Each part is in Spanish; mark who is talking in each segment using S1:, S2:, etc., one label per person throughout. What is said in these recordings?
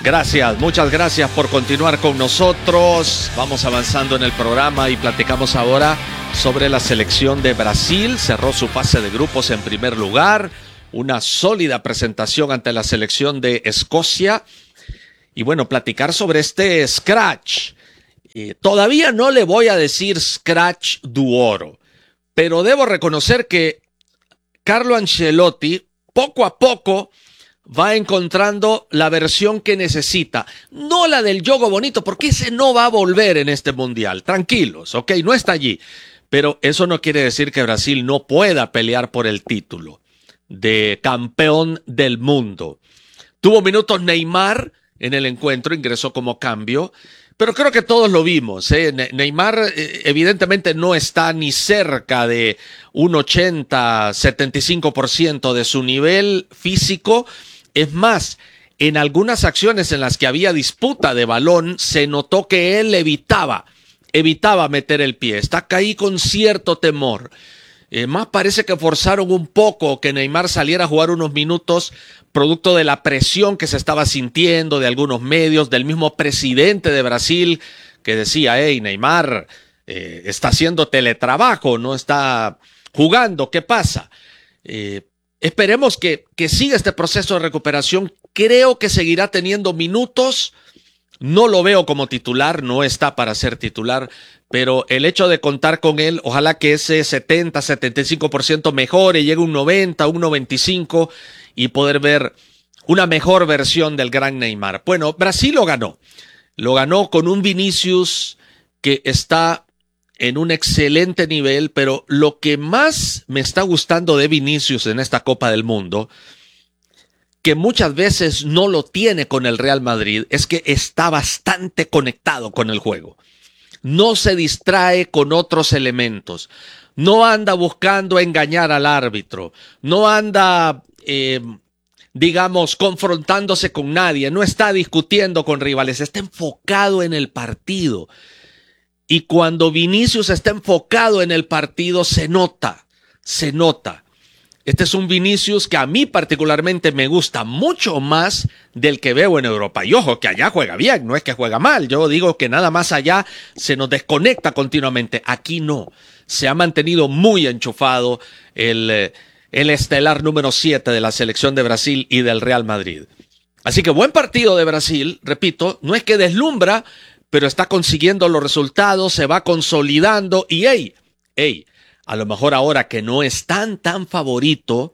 S1: Gracias, muchas gracias por continuar con nosotros. Vamos avanzando en el programa y platicamos ahora sobre la selección de Brasil. Cerró su fase de grupos en primer lugar. Una sólida presentación ante la selección de Escocia. Y bueno, platicar sobre este scratch. Todavía no le voy a decir scratch du oro, pero debo reconocer que Carlo Ancelotti poco a poco va encontrando la versión que necesita. No la del juego bonito, porque ese no va a volver en este mundial. Tranquilos, ok, no está allí. Pero eso no quiere decir que Brasil no pueda pelear por el título de campeón del mundo. Tuvo minutos Neymar en el encuentro, ingresó como cambio, pero creo que todos lo vimos. Neymar evidentemente no está ni cerca de un 80-75% de su nivel físico. Es más, en algunas acciones en las que había disputa de balón, se notó que él evitaba meter el pie. Está ahí con cierto temor. Más parece que forzaron un poco que Neymar saliera a jugar unos minutos, producto de la presión que se estaba sintiendo de algunos medios, del mismo presidente de Brasil, que decía, hey, Neymar está haciendo teletrabajo, no está jugando, ¿qué pasa? Esperemos que siga este proceso de recuperación. Creo que seguirá teniendo minutos. No lo veo como titular, no está para ser titular, pero el hecho de contar con él, ojalá que ese 70-75% mejore, llegue a un 90, un 95 y poder ver una mejor versión del gran Neymar. Bueno, Brasil lo ganó con un Vinicius que está en un excelente nivel, pero lo que más me está gustando de Vinicius en esta Copa del Mundo, que muchas veces no lo tiene con el Real Madrid, es que está bastante conectado con el juego. No se distrae con otros elementos. No anda buscando engañar al árbitro. No anda, confrontándose con nadie. No está discutiendo con rivales. Está enfocado en el partido. Y cuando Vinicius está enfocado en el partido, se nota. Este es un Vinicius que a mí particularmente me gusta mucho más del que veo en Europa. Y ojo, que allá juega bien, no es que juega mal. Yo digo que nada más allá se nos desconecta continuamente. Aquí no. Se ha mantenido muy enchufado el estelar número 7 de la selección de Brasil y del Real Madrid. Así que buen partido de Brasil, repito, no es que deslumbra, pero está consiguiendo los resultados, se va consolidando y a lo mejor ahora que no es tan favorito,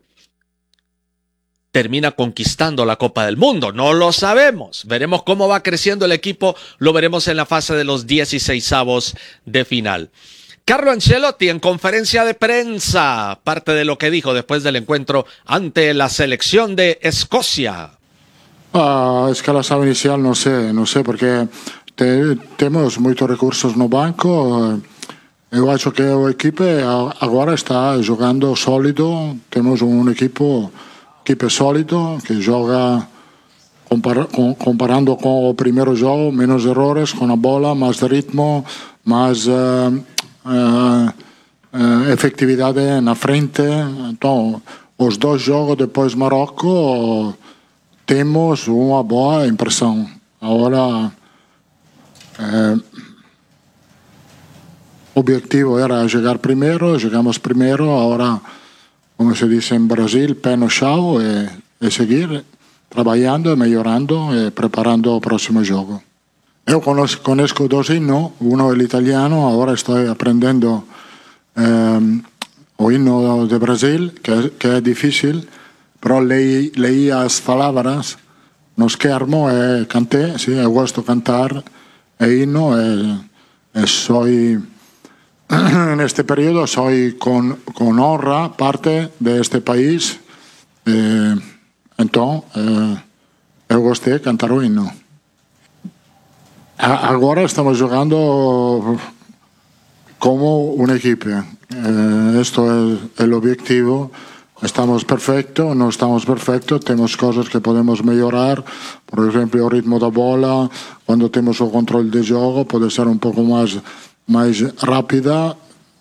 S1: termina conquistando la Copa del Mundo. No lo sabemos. Veremos cómo va creciendo el equipo. Lo veremos en la fase de los 16avos de final. Carlo Ancelotti en conferencia de prensa. Parte de lo que dijo después del encuentro ante la selección de Escocia.
S2: Es que la sabe inicial no sé, porque tenemos muchos recursos no banco. Eu acho que o equipe agora está jogando sólido. Temos um equipe sólido que joga comparando com o primeiro jogo, menos errores com a bola, mais ritmo, mais efetividade na frente. Então, os dois jogos depois Marrocos temos uma boa impressão. Agora o objetivo era llegar primero, llegamos primero, ahora, como se dice en Brasil, pé no chão e seguir trabajando, mejorando y preparando el próximo juego. Yo conozco dos himnos, uno el italiano, ahora estoy aprendiendo el himno de Brasil, que es difícil, pero leí las palabras no schermo e canté, sí, he gusto cantar el himno y soy... En este periodo soy con honra parte de este país, entonces eu gostei de cantar o himno. Agora estamos jugando como un equipo. Esto es el objetivo. Estamos perfectos, no estamos perfectos, tenemos cosas que podemos mejorar, por ejemplo el ritmo de bola, cuando tenemos el control de juego puede ser un poco más rápida.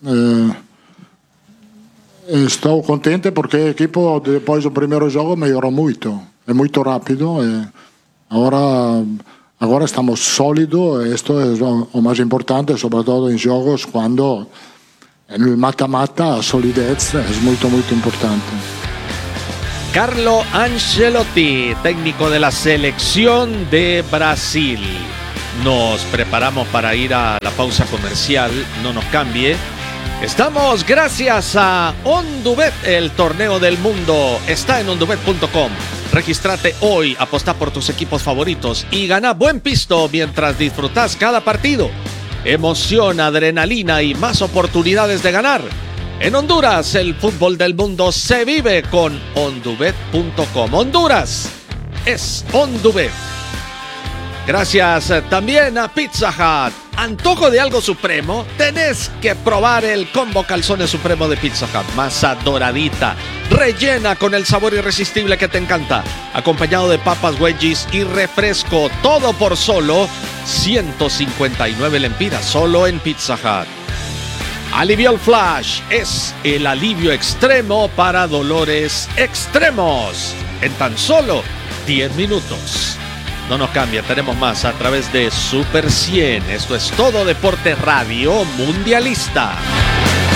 S2: Estou contente porque o equipo depois do primeiro jogo melhorou muito, é muito rápido. Agora estamos sólidos, isto é o máis importante, soprattutto in jogos quando nel mata-mata a solidez é moito importante.
S1: Carlo Ancelotti, técnico de la selección de Brasil. Nos preparamos para ir a la pausa comercial, no nos cambie. Estamos gracias a OnDubet, el torneo del mundo está en ondubet.com. Regístrate hoy, apostá por tus equipos favoritos y gana buen pisto mientras disfrutás cada partido. Emoción, adrenalina y más oportunidades de ganar. En Honduras, el fútbol del mundo se vive con ondubet.com. Honduras es OnDubet. Gracias también a Pizza Hut. ¿Antojo de algo supremo? Tenés que probar el combo calzones supremo de Pizza Hut. Masa doradita, rellena con el sabor irresistible que te encanta, acompañado de papas, wedgies y refresco. Todo por solo 159 lempiras, solo en Pizza Hut. Aliviol Flash es el alivio extremo para dolores extremos en tan solo 10 minutos. No nos cambia, tenemos más a través de Super 100. Esto es Todo Deporte Radio Mundialista.